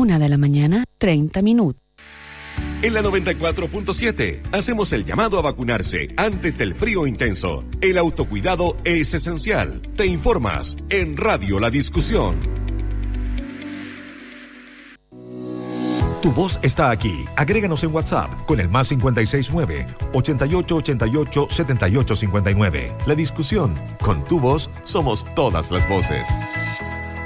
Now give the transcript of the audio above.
1 de la mañana, 30 minutos. En la 94.7 hacemos el llamado a vacunarse antes del frío intenso. El autocuidado es esencial. Te informas en Radio La Discusión. Tu voz está aquí. Agréganos en WhatsApp con el +569 8888 7859. La Discusión. Con tu voz somos todas las voces.